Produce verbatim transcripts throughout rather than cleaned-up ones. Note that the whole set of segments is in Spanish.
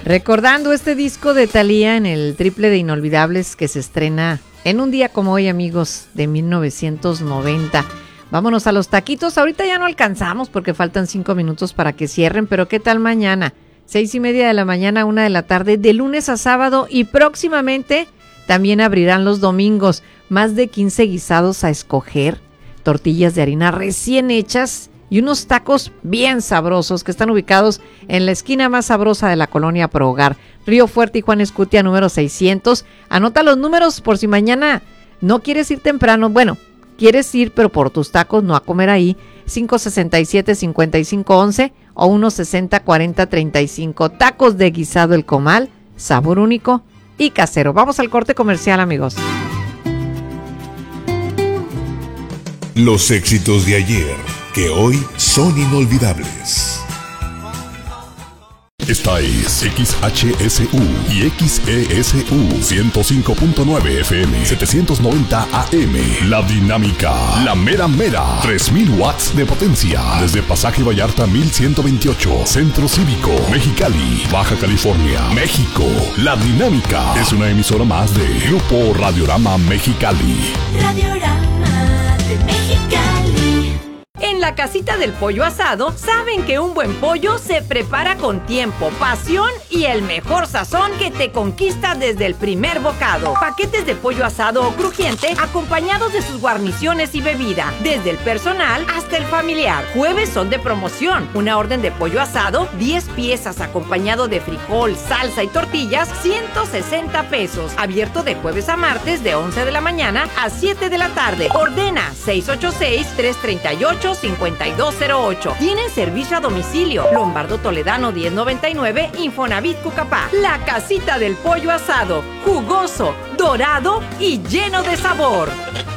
Recordando este disco de Thalía en el triple de Inolvidables que se estrena en un día como hoy, amigos, de mil novecientos noventa. Vámonos a los taquitos. Ahorita ya no alcanzamos porque faltan cinco minutos para que cierren, pero ¿qué tal mañana? Seis y media de la mañana, una de la tarde, de lunes a sábado, y próximamente también abrirán los domingos. Más de quince guisados a escoger, tortillas de harina recién hechas y unos tacos bien sabrosos que están ubicados en la esquina más sabrosa de la colonia Pro Hogar, Río Fuerte y Juan Escutia número seiscientos. Anota los números por si mañana no quieres ir temprano. Bueno, quieres ir pero por tus tacos, no a comer ahí. cinco sesenta y siete, cincuenta y cinco once o uno sesenta, cuarenta, treinta y cinco. Tacos de guisado El Comal, sabor único y casero. Vamos al corte comercial, amigos. Los éxitos de ayer, que hoy son inolvidables. Esta es X H S U y X E S U ciento cinco punto nueve F M, setecientos noventa A M. La Dinámica, la mera mera, tres mil watts de potencia. Desde Pasaje Vallarta mil ciento veintiocho, Centro Cívico, Mexicali, Baja California, México. La Dinámica es una emisora más de Grupo Radiorama Mexicali. Radiorama de Mexicali. En la Casita del Pollo Asado saben que un buen pollo se prepara con tiempo, pasión y el mejor sazón que te conquista desde el primer bocado. Paquetes de pollo asado o crujiente acompañados de sus guarniciones y bebida, desde el personal hasta el familiar. Jueves son de promoción. Una orden de pollo asado, diez piezas acompañado de frijol, salsa y tortillas, ciento sesenta pesos. Abierto de jueves a martes de once de la mañana a siete de la tarde. Ordena seis ocho seis, tres tres ocho, cinco dos cero ocho. Tienen servicio a domicilio. Lombardo Toledano diez noventa y nueve, Infonavit Cucapá. La Casita del Pollo Asado. Jugoso, dorado y lleno de sabor.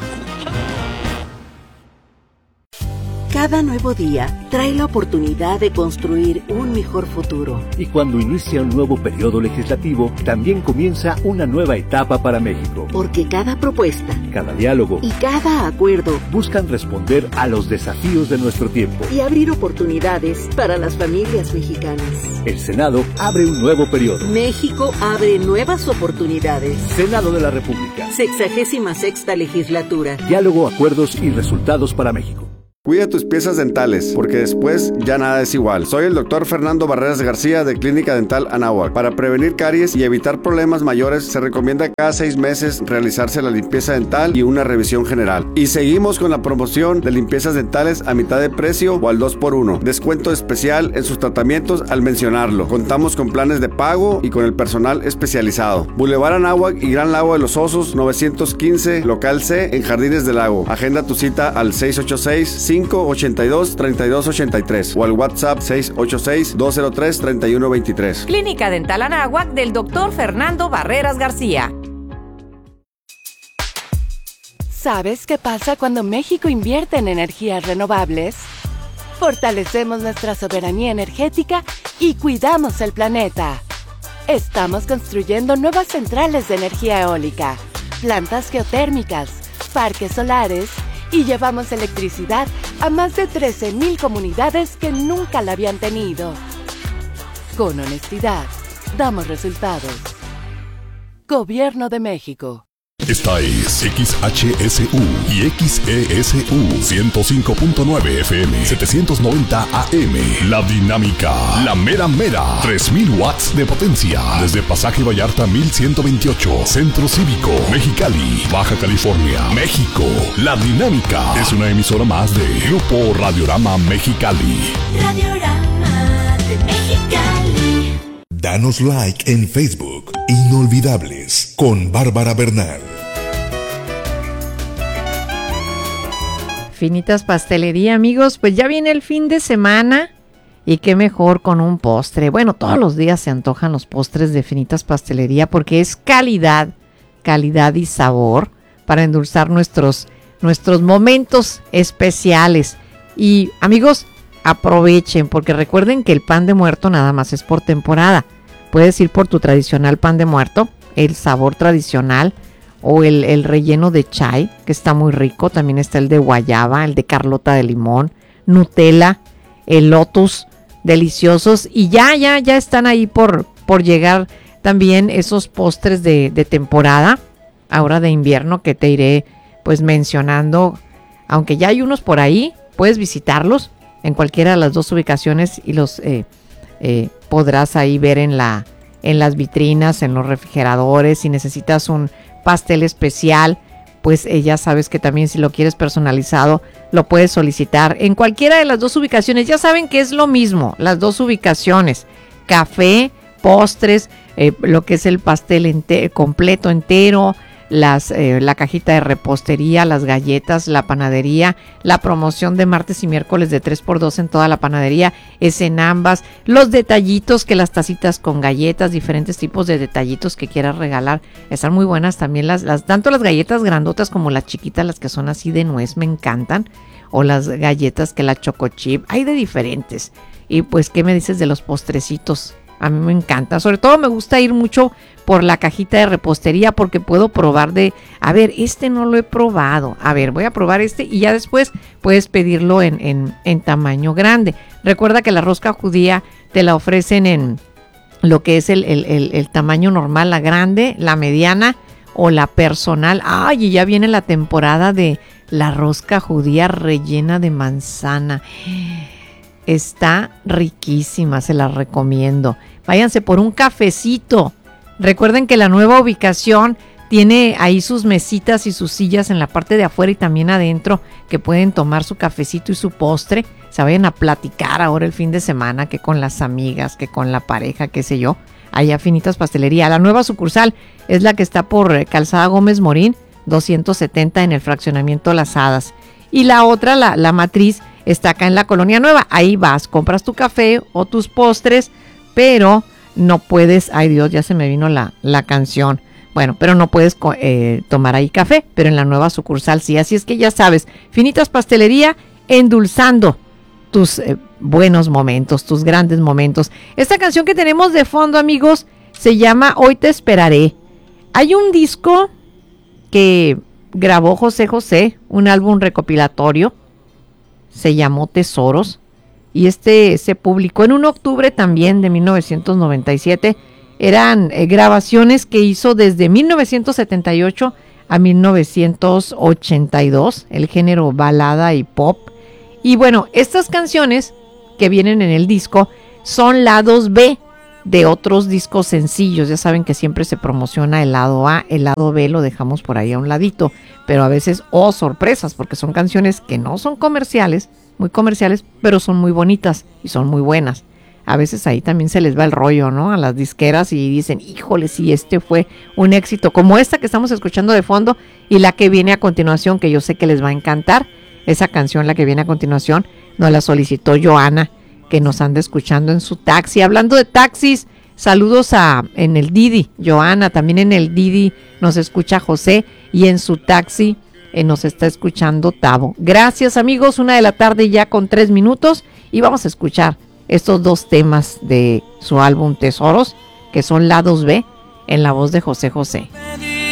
Cada nuevo día trae la oportunidad de construir un mejor futuro. Y cuando inicia un nuevo periodo legislativo, también comienza una nueva etapa para México. Porque cada propuesta, cada diálogo y cada acuerdo buscan responder a los desafíos de nuestro tiempo y abrir oportunidades para las familias mexicanas. El Senado abre un nuevo periodo. México abre nuevas oportunidades. Senado de la República. Sexagésima sexta legislatura. Diálogo, acuerdos y resultados para México. Cuida tus piezas dentales, porque después ya nada es igual. Soy el doctor Fernando Barreras García de Clínica Dental Anáhuac. Para prevenir caries y evitar problemas mayores, se recomienda cada seis meses realizarse la limpieza dental y una revisión general. Y seguimos con la promoción de limpiezas dentales a mitad de precio o al dos por uno. Descuento especial en sus tratamientos al mencionarlo. Contamos con planes de pago y con el personal especializado. Boulevard Anáhuac y Gran Lago de los Osos, novecientos quince, local C, en Jardines del Lago. Agenda tu cita al seis ocho seis, cinco ocho dos, tres dos ocho tres o al WhatsApp seis ocho seis, dos cero tres, tres uno dos tres. Clínica Dental Anáhuac del doctor Fernando Barreras García. ¿Sabes qué pasa cuando México invierte en energías renovables? Fortalecemos nuestra soberanía energética y cuidamos el planeta. Estamos construyendo nuevas centrales de energía eólica, plantas geotérmicas, parques solares y llevamos electricidad a más de trece mil comunidades que nunca la habían tenido. Con honestidad, damos resultados. Gobierno de México. Esta es X H S U y X E S U ciento cinco punto nueve F M, setecientos noventa A M. La Dinámica, la mera mera, tres mil watts de potencia. Desde Pasaje Vallarta mil ciento veintiocho, Centro Cívico, Mexicali, Baja California, México. La Dinámica es una emisora más de Grupo Radiorama Mexicali. Radiorama de Mexicali. Danos like en Facebook. Inolvidables con Bárbara Bernal. Finitas Pastelería, amigos, pues ya viene el fin de semana y qué mejor con un postre. Bueno, todos los días se antojan los postres de Finitas Pastelería porque es calidad, calidad y sabor para endulzar nuestros, nuestros momentos especiales. Y amigos, aprovechen porque recuerden que el pan de muerto nada más es por temporada. Puedes ir por tu tradicional pan de muerto, el sabor tradicional, o el, el relleno de chai, que está muy rico. También está el de guayaba, el de carlota de limón, Nutella, el Lotus, deliciosos. Y ya, ya, ya están ahí por, por llegar también esos postres de, de temporada, ahora de invierno, que te iré pues mencionando, aunque ya hay unos por ahí, puedes visitarlos en cualquiera de las dos ubicaciones y los eh, eh, podrás ahí ver en la en las vitrinas, en los refrigeradores. Si necesitas un pastel especial, pues eh, ya sabes que también si lo quieres personalizado, lo puedes solicitar en cualquiera de las dos ubicaciones. Ya saben que es lo mismo, las dos ubicaciones, café, postres, eh, lo que es el pastel ente- completo entero, las eh, la cajita de repostería, las galletas, la panadería, la promoción de martes y miércoles de tres por dos en toda la panadería, es en ambas, los detallitos, que las tacitas con galletas, diferentes tipos de detallitos que quieras regalar, están muy buenas también las, las tanto las galletas grandotas como las chiquitas, las que son así de nuez, me encantan, o las galletas que la choco chip, hay de diferentes. Y pues, ¿qué me dices de los postrecitos? A mí me encanta, sobre todo me gusta ir mucho por la cajita de repostería porque puedo probar de, a ver, este no lo he probado, a ver, voy a probar este y ya después puedes pedirlo en, en, en tamaño grande. Recuerda que la rosca judía te la ofrecen en lo que es el, el, el, el tamaño normal, la grande, la mediana o la personal. Ay, y ya viene la temporada de la rosca judía rellena de manzana. Está riquísima, se la recomiendo. Váyanse por un cafecito. Recuerden que la nueva ubicación tiene ahí sus mesitas y sus sillas en la parte de afuera y también adentro, que pueden tomar su cafecito y su postre. Se vayan a platicar ahora el fin de semana, que con las amigas, que con la pareja, qué sé yo. Allá Finitas Pastelería. La nueva sucursal es la que está por Calzada Gómez Morín, doscientos setenta en el fraccionamiento Las Hadas. Y la otra, la, la matriz, está acá en la Colonia Nueva. Ahí vas, compras tu café o tus postres, pero no puedes, ay Dios, ya se me vino la, la canción. Bueno, pero no puedes eh, tomar ahí café, pero en la nueva sucursal sí. Así es que ya sabes, Finitas Pastelería, endulzando tus eh, buenos momentos, tus grandes momentos. Esta canción que tenemos de fondo, amigos, se llama Hoy Te Esperaré. Hay un disco que grabó José José, un álbum recopilatorio, se llamó Tesoros, y este se publicó en un octubre también de mil novecientos noventa y siete. Eran eh, grabaciones que hizo desde mil novecientos setenta y ocho a mil novecientos ochenta y dos, el género balada y pop. Y bueno, estas canciones que vienen en el disco son lados B de otros discos sencillos. Ya saben que siempre se promociona el lado A, el lado B lo dejamos por ahí a un ladito, pero a veces, oh sorpresas, porque son canciones que no son comerciales, muy comerciales, pero son muy bonitas y son muy buenas. A veces ahí también se les va el rollo, ¿no? A las disqueras y dicen, híjole, si este fue un éxito, como esta que estamos escuchando de fondo y la que viene a continuación, que yo sé que les va a encantar. Esa canción, la que viene a continuación, nos la solicitó Joana, que nos anda escuchando en su taxi. Hablando de taxis, saludos a en el Didi, Joana, también en el Didi nos escucha José y en su taxi eh, nos está escuchando Tavo. Gracias, amigos, una de la tarde ya con tres minutos y vamos a escuchar estos dos temas de su álbum Tesoros, que son lados B, en la voz de José José.